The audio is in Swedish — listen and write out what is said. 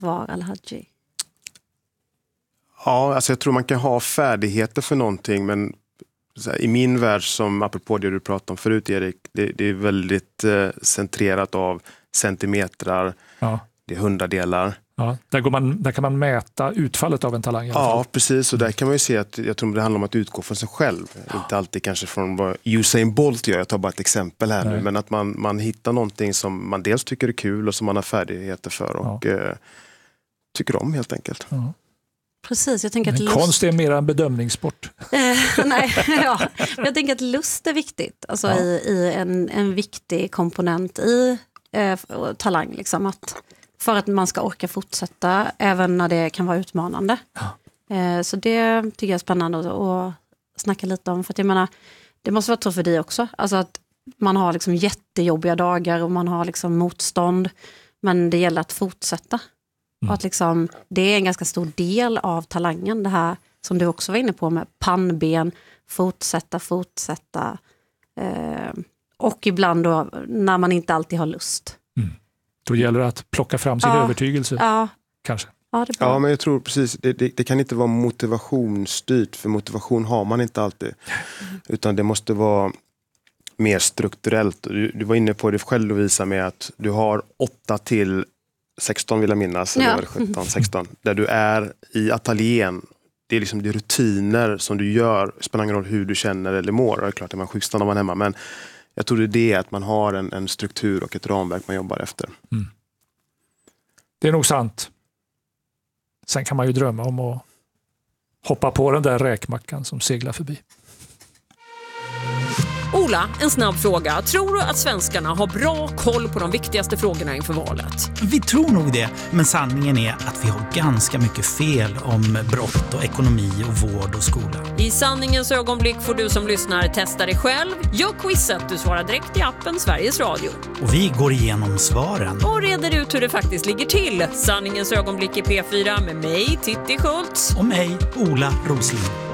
var Al-Hadji? Ja, alltså jag tror man kan ha färdigheter för någonting, men i min värld, som apropå det du pratade om förut, Erik, det är väldigt centrerat av centimetrar, det är 100-delar. Ja, där kan man mäta utfallet av en talang i alla fall. Ja, precis. Och där kan man ju se att jag tror det handlar om att utgå från sig själv. Inte alltid kanske från vad Usain Bolt gör. Jag tar bara ett exempel här nu. Men att man hittar någonting som man dels tycker är kul och som man har färdigheter för och tycker om helt enkelt. Ja. Precis, jag tänker att konst är mer en bedömningssport. Nej, jag tänker att lust är viktigt. Alltså i en viktig komponent i talang. Liksom, för att man ska orka fortsätta även när det kan vara utmanande. Så det tycker jag är spännande att snacka lite om. För att jag menar, det måste vara så för dig också. Alltså att man har liksom jättejobbiga dagar och man har liksom motstånd. Men det gäller att fortsätta. Och att liksom, det är en ganska stor del av talangen. Det här som du också var inne på med pannben. Fortsätta. Och ibland då när man inte alltid har lust. Då gäller det att plocka fram sin övertygelse. Ja. Kanske. Ja, men jag tror precis, det kan inte vara motivationsstyrt, för motivation har man inte alltid. Utan det måste vara mer strukturellt. Du var inne på det själv, Lovisa, med att du har 8 till 16 vill jag minnas, eller 17, 16, där du är i ateljén. Det är liksom de rutiner som du gör, spelar ingen roll hur du känner eller mår. Det är klart att man sjukstannar man hemma, men jag tror det är att man har en struktur och ett ramverk man jobbar efter. Det är nog sant. Sen kan man ju drömma om att hoppa på den där räkmackan som seglar förbi. Ola, en snabb fråga. Tror du att svenskarna har bra koll på de viktigaste frågorna inför valet? Vi tror nog det, men sanningen är att vi har ganska mycket fel om brott och ekonomi och vård och skola. I sanningens ögonblick får du som lyssnar testa dig själv. Gör quizet, du svarar direkt i appen Sveriges Radio. Och vi går igenom svaren. Och reder ut hur det faktiskt ligger till. Sanningens ögonblick i P4 med mig, Titti Schultz. Och mig, Ola Rosling.